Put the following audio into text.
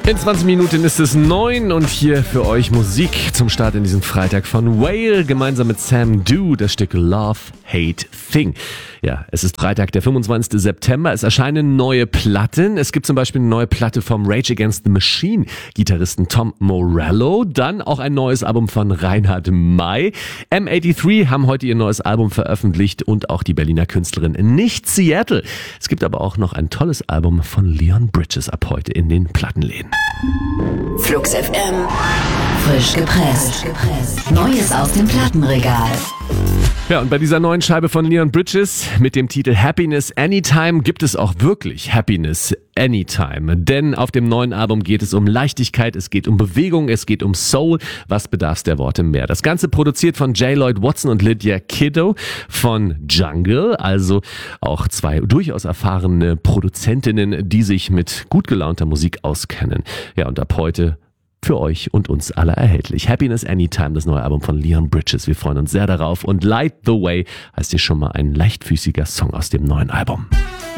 In 20 Minuten ist es 9 und hier für euch Musik zum Start in diesem Freitag von Whale gemeinsam mit Sam Do, das Stück Love, Hate, Thing. Ja, es ist Freitag, der 25. September. Es erscheinen neue Platten. Es gibt zum Beispiel eine neue Platte vom Rage Against the Machine Gitarristen Tom Morello. Dann auch ein neues Album von Reinhard May. M83 haben heute ihr neues Album veröffentlicht und auch die Berliner Künstlerin Nicht Seattle. Es gibt aber auch noch ein tolles Album von Leon Bridges ab heute in den Plattenläden. Flux FM. Frisch gepresst. Neues aus dem Plattenregal. Ja, und bei dieser neuen Scheibe von Leon Bridges mit dem Titel Happiness Anytime gibt es auch wirklich Happiness Anytime. Denn auf dem neuen Album geht es um Leichtigkeit, es geht um Bewegung, es geht um Soul. Was bedarf's der Worte mehr? Das Ganze produziert von J. Lloyd Watson und Lydia Kiddo von Jungle. Also auch zwei durchaus erfahrene Produzentinnen, die sich mit gut gelaunter Musik auskennen. Ja, und ab heute für euch und uns alle erhältlich. Happiness Anytime, das neue Album von Leon Bridges. Wir freuen uns sehr darauf. Und Light the Way heißt hier schon mal ein leichtfüßiger Song aus dem neuen Album.